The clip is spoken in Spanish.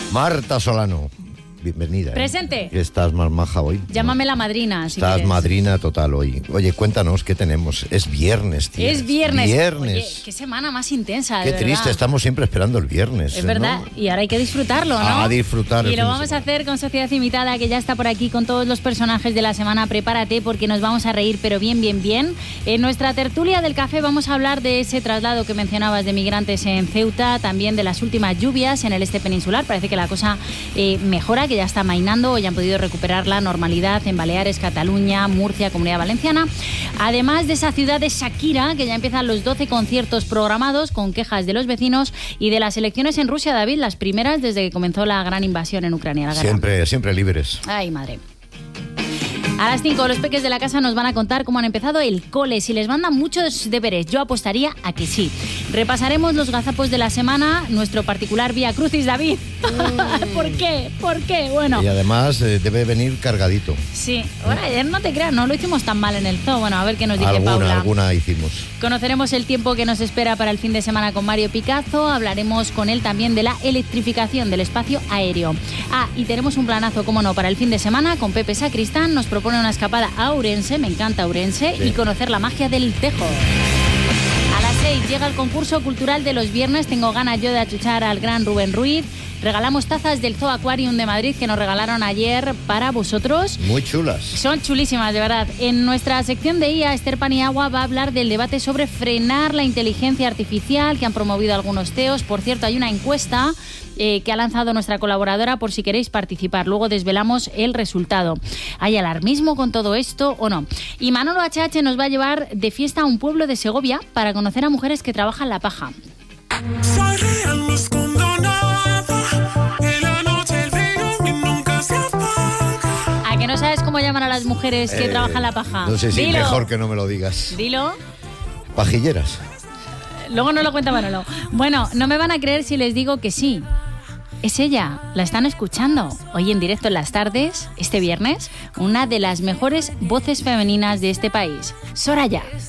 Marta Solano, bienvenida. Presente. Estás más maja hoy. Llámame la madrina, si Estás quieres. madrina total hoy. Oye, cuéntanos, ¿qué tenemos? Es viernes, tío. Es viernes. Viernes. Oye, qué semana más intensa, Qué de triste, verdad. estamos siempre esperando el viernes. Es verdad, ¿no? y ahora hay que disfrutarlo, ¿no? A disfrutar el Y fin lo de vamos a semana. hacer con Sociedad Invitada, que ya está por aquí con todos los personajes de la semana. Prepárate porque nos vamos a reír, pero bien, bien, bien. En nuestra tertulia del café vamos a hablar de ese traslado que mencionabas de migrantes en Ceuta, también de las últimas lluvias en el este peninsular. Parece que la cosa mejora, que ya está amainando, ya han podido recuperar la normalidad en Baleares, Cataluña, Murcia, Comunidad Valenciana. Además de esa ciudad de Shakira, que ya empiezan los 12 conciertos programados con quejas de los vecinos, y de las elecciones en Rusia, David, las primeras desde que comenzó la gran invasión en Ucrania. La guerra. Siempre libres. Ay, madre. A las 5 los peques de la casa nos van a contar cómo han empezado el cole, si les mandan muchos deberes. Yo apostaría a que sí. Repasaremos los gazapos de la semana, nuestro particular Vía Crucis, David. ¿Por qué? ¿Por qué? Bueno. Y además debe venir cargadito. Sí. Bueno, ayer no te creas, no lo hicimos tan mal en el zoo. Bueno, a ver qué nos dice Paula. Alguna hicimos. Conoceremos el tiempo que nos espera para el fin de semana con Mario Picazo. Hablaremos con él también de la electrificación del espacio aéreo. Ah, y tenemos un planazo, como no, para el fin de semana con Pepe Sacristán. Nos propone una escapada a Ourense, me encanta Ourense, sí, y conocer la magia del tejo. A las 6 llega el concurso cultural de los viernes. Tengo ganas yo de achuchar al gran Rubén Ruiz. Regalamos tazas del Zoo Aquarium de Madrid que nos regalaron ayer para vosotros. Muy chulas. Son chulísimas, de verdad. En nuestra sección de IA, Esther Paniagua va a hablar del debate sobre frenar la inteligencia artificial que han promovido algunos CEOs. Por cierto, hay una encuesta que ha lanzado nuestra colaboradora por si queréis participar. Luego desvelamos el resultado. ¿Hay alarmismo con todo esto o no? Y Manolo HH nos va a llevar de fiesta a un pueblo de Segovia para conocer a mujeres que trabajan la paja. Soy real, no escondo nada. En la noche el brillo nunca se apaga. ¿A que no sabes cómo llaman a las mujeres que trabajan la paja? No sé si Dilo. mejor que no me lo digas. Dilo. Pajilleras. Luego no lo cuenta Manolo. Bueno, no me van a creer si les digo que sí. Es ella, la están escuchando. Hoy en directo en las tardes, este viernes, una de las mejores voces femeninas de este país, Soraya.